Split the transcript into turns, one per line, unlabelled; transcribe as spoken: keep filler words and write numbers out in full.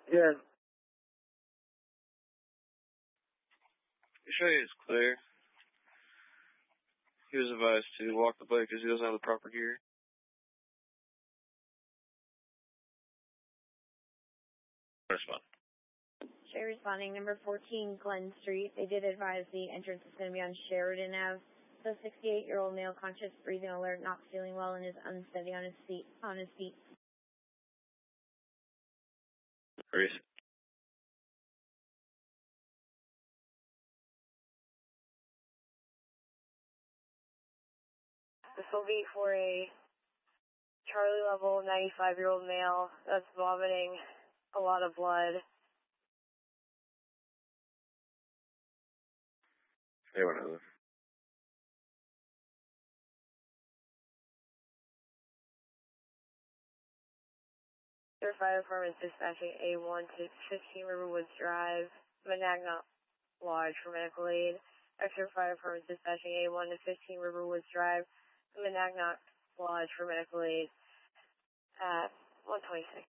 Yeah.
Show you it's clear. He was advised to walk the bike because he doesn't have the proper gear. Respond.
Shay responding, number fourteen Glen Street. They did advise the entrance is going to be on Sheridan Avenue. So sixty-eight-year-old male, conscious, breathing alert, not feeling well, and is unsteady on his feet. On his feet.
Reese.
This will be for a Charlie level ninety-five-year-old male that's vomiting a lot of blood.
They went over.
Their fire department is dispatching A one to fifteen Riverwoods Drive, Monadnock Lodge for medical aid. Extra fire department is dispatching A one to fifteen Riverwoods Drive, Monadnock Lodge for medical aid at one twenty-six.